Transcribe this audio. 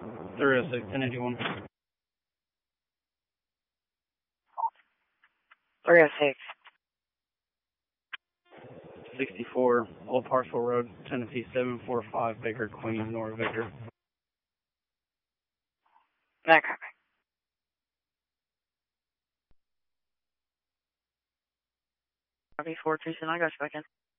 306, 1081. 306. 64, Old Parcel Road, Tennessee 745, Baker, Queens, North Baker. That copy. Copy 427, I got you back in.